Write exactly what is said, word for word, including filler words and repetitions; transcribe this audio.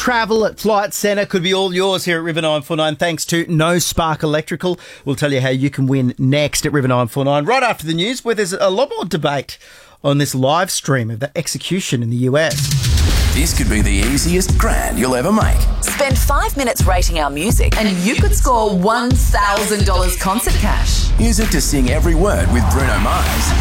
travel at Flight Centre could be all yours here at River nine four nine thanks to No Spark Electrical. We'll tell you how you can win next at River nine four nine right after the news, where there's a lot more debate on this live stream of the execution in the U S. This could be the easiest grand you'll ever make. Spend five minutes rating our music and you could score one thousand dollars concert cash. Music to sing every word with Bruno Mars.